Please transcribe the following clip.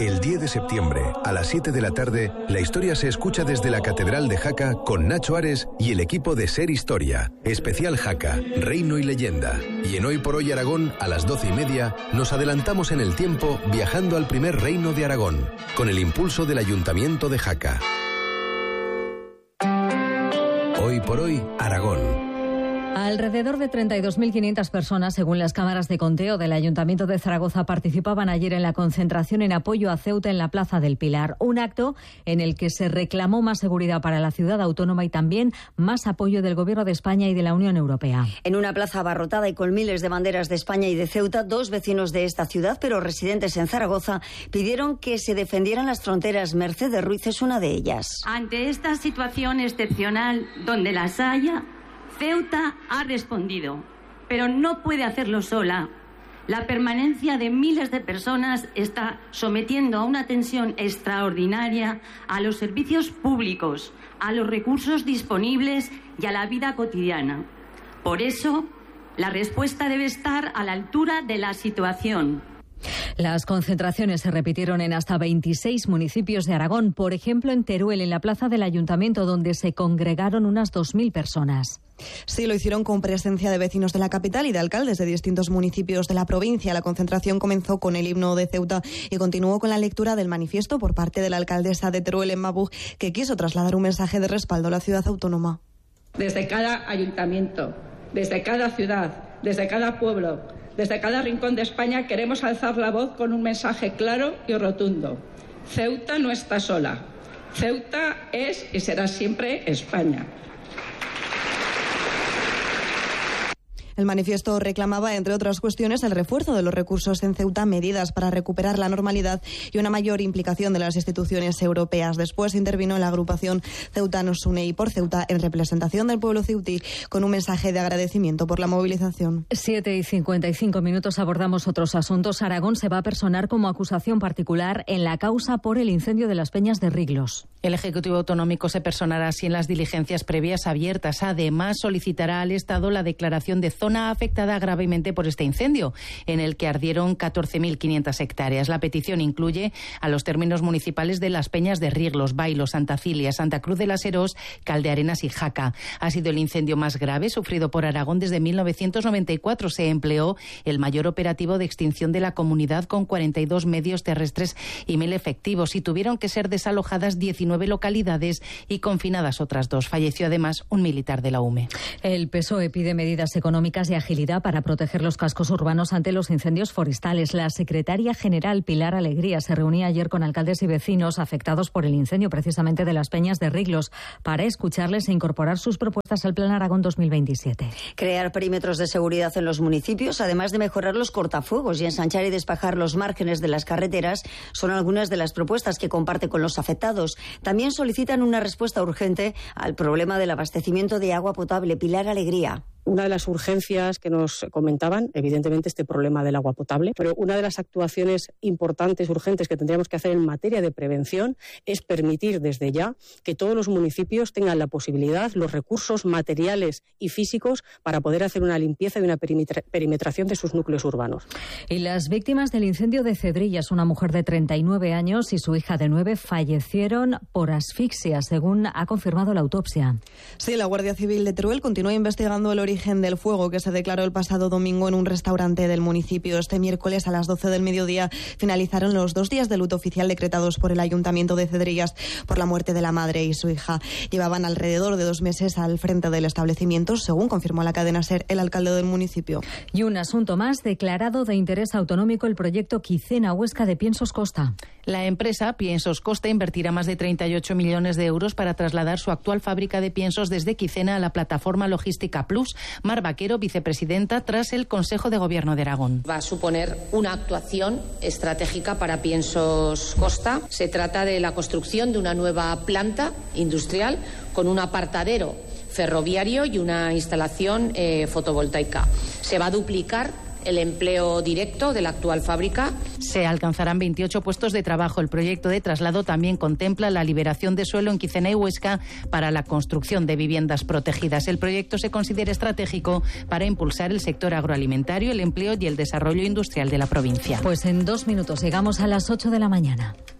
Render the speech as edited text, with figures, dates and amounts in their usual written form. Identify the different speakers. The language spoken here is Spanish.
Speaker 1: El 10 de septiembre, a las 7 de la tarde, la historia se escucha desde la Catedral de Jaca con Nacho Ares y el equipo de Ser Historia. Especial Jaca, Reino y Leyenda. Y en Hoy por Hoy Aragón, a las 12:30, nos adelantamos en el tiempo viajando al primer reino de Aragón, con el impulso del Ayuntamiento de Jaca. Hoy por Hoy Aragón.
Speaker 2: Alrededor de 32.500 personas, según las cámaras de conteo del Ayuntamiento de Zaragoza, participaban ayer en la concentración en apoyo a Ceuta en la Plaza del Pilar. Un acto en el que se reclamó más seguridad para la ciudad autónoma y también más apoyo del Gobierno de España y de la Unión Europea.
Speaker 3: En una plaza abarrotada y con miles de banderas de España y de Ceuta, dos vecinos de esta ciudad, pero residentes en Zaragoza, pidieron que se defendieran las fronteras. Mercedes Ruiz es una de ellas.
Speaker 4: Ante esta situación excepcional, donde las haya, Ceuta ha respondido, pero no puede hacerlo sola. La permanencia de miles de personas está sometiendo a una tensión extraordinaria a los servicios públicos, a los recursos disponibles y a la vida cotidiana. Por eso, la respuesta debe estar a la altura de la situación.
Speaker 2: Las concentraciones se repitieron en hasta 26 municipios de Aragón, por ejemplo en Teruel, en la plaza del Ayuntamiento, donde se congregaron unas 2.000 personas.
Speaker 5: Sí, lo hicieron con presencia de vecinos de la capital y de alcaldes de distintos municipios de la provincia. La concentración comenzó con el himno de Ceuta y continuó con la lectura del manifiesto por parte de la alcaldesa de Teruel, Emma Buch, que quiso trasladar un mensaje de respaldo a la ciudad autónoma.
Speaker 6: Desde cada ayuntamiento, desde cada ciudad, desde cada pueblo, desde cada rincón de España queremos alzar la voz con un mensaje claro y rotundo. Ceuta no está sola. Ceuta es y será siempre España.
Speaker 5: El manifiesto reclamaba, entre otras cuestiones, el refuerzo de los recursos en Ceuta, medidas para recuperar la normalidad y una mayor implicación de las instituciones europeas. Después intervino la agrupación Ceuta nos une y por Ceuta en representación del pueblo ceutí con un mensaje de agradecimiento por la movilización.
Speaker 2: 7:55 abordamos otros asuntos. Aragón se va a personar como acusación particular en la causa por el incendio de las Peñas de Riglos.
Speaker 7: El Ejecutivo Autonómico se personará así en las diligencias previas abiertas. Además, solicitará al Estado la declaración de zona afectada gravemente por este incendio, en el que ardieron 14.500 hectáreas. La petición incluye a los términos municipales de las Peñas de Riglos, Bailo, Santa Cilia, Santa Cruz de las Heros, Caldearenas y Jaca. Ha sido el incendio más grave sufrido por Aragón desde 1994. Se empleó el mayor operativo de extinción de la comunidad con 42 medios terrestres y 1.000 efectivos y tuvieron que ser desalojadas 19 localidades y confinadas otras 2. Falleció además un militar de la UME.
Speaker 2: El PSOE pide medidas económicas y agilidad para proteger los cascos urbanos ante los incendios forestales. La secretaria general Pilar Alegría se reunía ayer con alcaldes y vecinos afectados por el incendio precisamente de las Peñas de Riglos para escucharles e incorporar sus propuestas al Plan Aragón 2027.
Speaker 3: Crear perímetros de seguridad en los municipios, además de mejorar los cortafuegos y ensanchar y despejar los márgenes de las carreteras, son algunas de las propuestas que comparte con los afectados. También solicitan una respuesta urgente al problema del abastecimiento de agua potable. Pilar Alegría.
Speaker 8: Una de las urgencias que nos comentaban, evidentemente, este problema del agua potable, pero una de las actuaciones importantes, urgentes, que tendríamos que hacer en materia de prevención es permitir desde ya que todos los municipios tengan la posibilidad, los recursos materiales y físicos para poder hacer una limpieza y una perimetración de sus núcleos urbanos.
Speaker 2: Y las víctimas del incendio de Cedrillas, una mujer de 39 años y su hija de 9, fallecieron por asfixia, según ha confirmado la autopsia.
Speaker 5: Sí, la Guardia Civil de Teruel continúa investigando el origen del fuego que se declaró el pasado domingo en un restaurante del municipio. Este miércoles a las 12 del mediodía finalizaron los 2 días de luto oficial decretados por el Ayuntamiento de Cedrillas por la muerte de la madre y su hija. Llevaban alrededor de 2 meses al frente del establecimiento, según confirmó la cadena SER el alcalde del municipio.
Speaker 2: Y un asunto más, declarado de interés autonómico el proyecto Quicena Huesca de Piensos Costa.
Speaker 7: La empresa Piensos Costa invertirá más de 38 millones de euros para trasladar su actual fábrica de piensos desde Quicena a la plataforma logística Plus. Mar Vaquero, vicepresidenta, tras el Consejo de Gobierno de Aragón.
Speaker 9: Va a suponer una actuación estratégica para Piensos Costa. Se trata de la construcción de una nueva planta industrial con un apartadero ferroviario y una instalación fotovoltaica. Se va a duplicar el empleo directo de la actual fábrica.
Speaker 7: Se alcanzarán 28 puestos de trabajo. El proyecto de traslado también contempla la liberación de suelo en Quicena y Huesca para la construcción de viviendas protegidas. El proyecto se considera estratégico para impulsar el sector agroalimentario, el empleo y el desarrollo industrial de la provincia.
Speaker 2: Pues en 2 minutos llegamos a las 8 de la mañana.